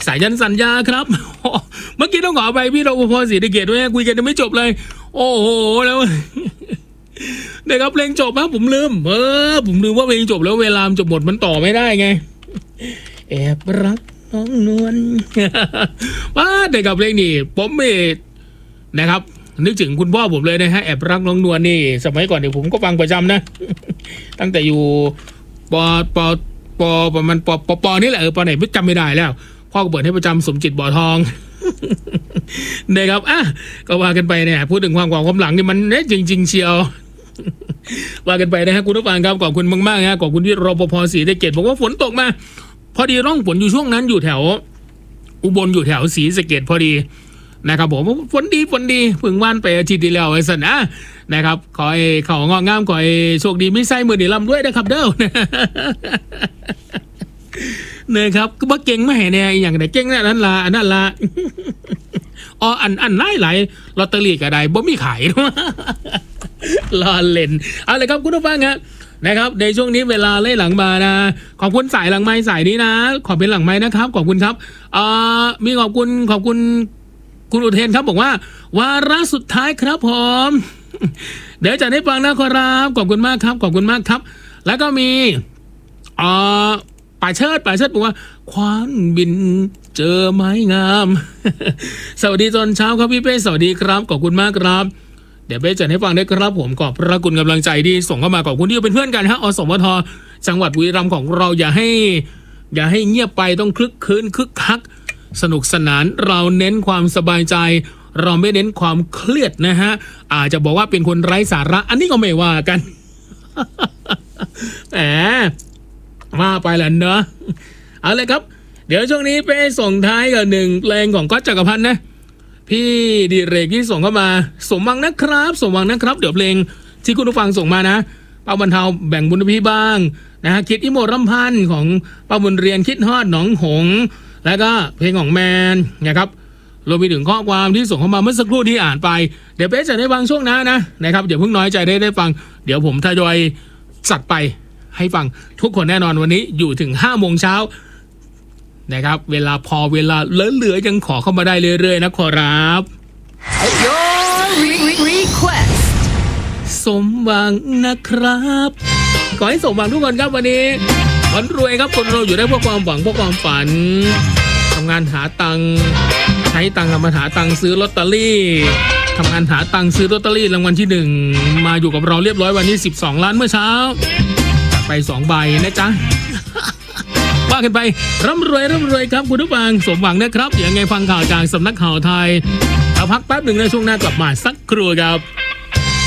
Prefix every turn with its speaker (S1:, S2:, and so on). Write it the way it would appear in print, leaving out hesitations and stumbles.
S1: สายยันสัญญาครับเมื่อกี้ต้องขอไปพี่รปภศรีสะเกษด้วยคุยกันยังไม่จบเลยโอ้โหแล้วนะครับเพลงจบนะผมลืมว่าเพลงจบแล้วเวลาจบหมดมันต่อไม่ได้ไงแอบรักน้องนวลว่าแต่กับเพลงนี้ผมไม่นะครับนึกถึงคุณพ่อผมเลยนะฮะแอบรักน้องนวลนี่สมัยก่อนเดี๋ยวผมก็ฟังประจำนะตั้งแต่อยู่ประมาณปนี่แหละปไหนไม่จำไม่ได้แล้วพ่อก็เปิดให้ประจำสมจิตบ่อทองนะครับก็ว่ากันไปเนี่ยพูดถึงความหลังนี่มันเนี่ยจริงๆเชียวว่ากันไปนะฮะคุณผู้ฟังครับขอบคุณมากๆฮะขอบคุณที่รปภศรีสะเกษบอกว่าฝนตกมาพอดีร่องฝนอยู่ช่วงนั้นอยู่แถวอุบลอยู่แถวศรีสะเกษพอดีนะครับผมฝนดีพึ่งว่านไปอาทิตย์ที่แล้วไอ้สันนะครับขอให้เขางอกงามขอให้โชคดีไม่ใส่มือดีลำด้วยนะครับเด้อเนี่ยครับก็บ่เก่งไม่เห็นเนี่ยอย่างไหนเก่งนั่นละอันหลายลอตเตอรี่ก็ได้บ่มีขายล้อเล่นเอาเลยครับคุณผู้ฟังนะครับในช่วงนี้เวลาเล่หลังมานะขอบคุณสายหลังไม้สายนี้นะขอเป็นหลังไม้นะครับขอบคุณครับมีขอบคุณคุณอุเทนครับบอกว่าวาระสุดท้ายครับผมเดี๋ยวจะได้ฟังนะขอรับขอบคุณมากครับขอบคุณมากครับแล้วก็มีป่าเชิดบอกว่าควานบินเจอไม้งามสวัสดีตอนเช้าครับพี่เป้สวัสดีครับขอบคุณมากครับเดี๋ยวเป้จะให้ฟังได้ครับผมขอบพระคุณกำลังใจที่ส่งเข้ามาขอบคุณที่เป็นเพื่อนกันฮะอสมทจังหวัดบุรีรัมย์ของเราอย่าให้เงียบไปต้องคลึกคลื้นคึกคักสนุกสนานเราเน้นความสบายใจเราไม่เน้นความเครียดนะฮะอาจจะบอกว่าเป็นคนไร้สาระอันนี้ก็ไม่ว่ากันแหมมาไปแล้วเนอะเอาเลยครับเดี๋ยวช่วงนี้ไปส่งท้ายกับ1เพลงของก๊อตจักรพันธ์นะพี่ดิเรกที่ส่งเข้ามาสมหวังนะครับเดี๋ยวเพลงที่คุณผู้ฟังส่งมานะป้าบรรเทาแบ่งบุญพี่บ้างนะฮะคิดอิโมรำพันธ์ของป้าบุญเรียนคิดฮอดหนองหงแล้วก็เพลงของแมนนะครับรวมไปถึงข้อความที่ส่งเข้ามาเมื่อสักครู่ที่อ่านไปเดี๋ยวเป๊ะจะได้ฟังช่วงหน้านะครับเดี๋ยวเพิ่งน้อยใจได้ฟังเดี๋ยวผมทยอยจัดไปให้ฟังทุกคนแน่นอนวันนี้อยู่ถึง 5 โมงเช้านะครับเวลาเหลือยังขอเข้ามาได้เรื่อยๆนะขอรับ
S2: Your request
S1: สมหวังนะครับขอให้สมหวังทุกคนครับวันนี้วันรวยครับคนเราอยู่ได้เพราะความหวังเพราะความฝันทำงานหาตังค์ใช้ตังค์มาหาตังค์ซื้อลอตเตอรี่ทำงานหาตังค์ซื้อลอตเตอรี่รางวัลที่1มาอยู่กับเราเรียบร้อยวันนี้12 ล้านเมื่อเช้าไป2 ใบนะจ๊ะว่ากันไปร่ำรวยครับคุณผู้ฟังสมหวังนะครับยังไงฟังข่าวจากสำนักข่าวไทยเอาพักแป๊บหนึ่งในช่วงหน้ากลับมาสักครู่ครับ